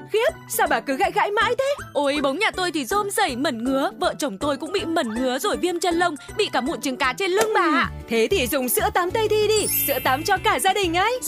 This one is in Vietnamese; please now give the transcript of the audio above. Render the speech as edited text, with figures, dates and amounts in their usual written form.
Khiếp, sao bà cứ gãi gãi mãi thế? Ôi, bóng nhà tôi thì rôm rẩy mẩn ngứa. Vợ chồng tôi cũng bị mẩn ngứa rồi viêm chân lông, bị cả mụn trứng cá trên lưng bà ạ. Thế thì dùng sữa tắm Tây Thi đi, sữa tắm cho cả gia đình ấy.